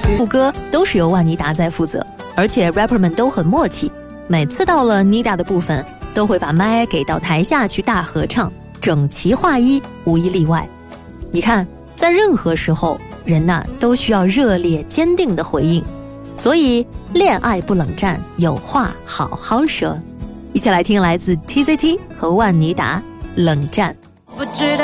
副歌都是由万妮达在负责，而且 rapper 们都很默契，每次到了 Nida 的部分都会把麦给到台下去大合唱，整齐划一，无一例外。你看，在任何时候人呐都需要热烈坚定的回应，所以恋爱不冷战，有话好好说。一起来听来自 TZT 和万妮达冷战。 不知道